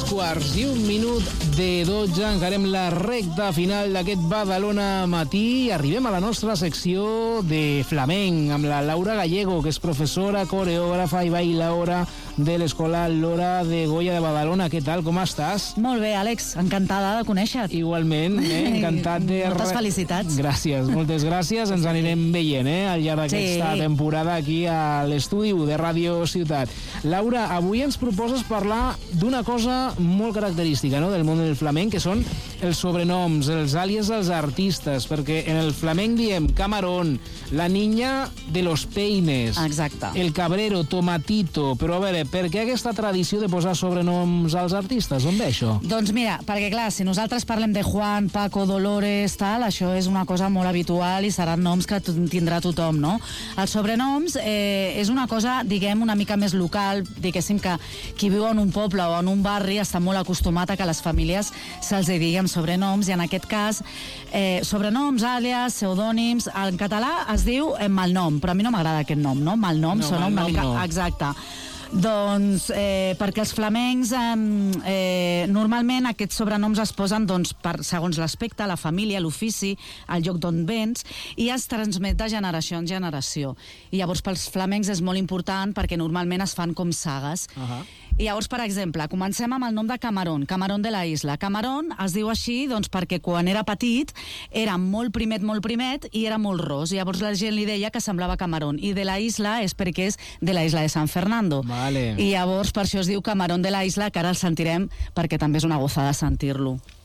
2:45 encarem la recta final d'aquest Badalona Matí i arribem a la nostra secció de flamenc amb la Laura Gallego, que és professora, coreògrafa i bailaora de l'Escola Lora de Goya de Badalona. Què tal, com estàs? Molt bé, Àlex, encantada de conèixer-te. Igualment, encantat de... Moltes felicitats. Gràcies, moltes gràcies. Ens anirem veient al llarg d'aquesta temporada aquí a l'estudi de Ràdio Ciutat. Laura, avui ens proposes parlar d'una cosa molt característica, no?, del món del flamenc, que són els sobrenoms, els àlies dels artistes, perquè en el flamenc diem Camarón, la niña de los peines, exacte, el cabrero, Tomatito, però a veure, per què aquesta tradició de posar sobrenoms als artistes? On ve això? Doncs mira, perquè clar, si nosaltres parlem de Juan, Paco, Dolores, tal, això és una cosa molt habitual i seran noms que tindrà tothom, no? Els sobrenoms és una cosa, diguem, una mica més local, diguéssim que qui viu en un poble o en un barri està molt acostumat a que les famílies se'ls diguin sobrenoms, i en aquest cas sobrenoms, àlies, pseudònims, en català es diu malnom, però a mi no m'agrada aquest nom, no? Malnom sona una mica... No. Exacte. Doncs perquè els flamencs normalment aquests sobrenoms es posen segons l'aspecte, la família, l'ofici, el lloc d'on vens, i es transmet de generació en generació. I llavors pels flamencs és molt important perquè normalment es fan com sagues. I llavors, per exemple, comencem amb el nom de Camarón, Camarón de la Isla. Camarón es diu així perquè quan era petit era molt primet i era molt ros. Llavors la gent li deia que semblava Camarón. I de la Isla és perquè és de la Isla de San Fernando. Vale. I llavors per això es diu Camarón de la Isla, que ara el sentirem perquè també és una gozada sentir-lo.